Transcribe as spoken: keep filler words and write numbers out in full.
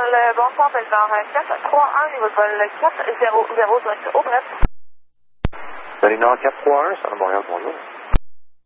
Montréal, bonsoir, Bellevar quatre trois un, niveau de vol quatre zéro zéro, direction Aubrette. Salut Nord quatre trois un, Centre Montréal, bonjour.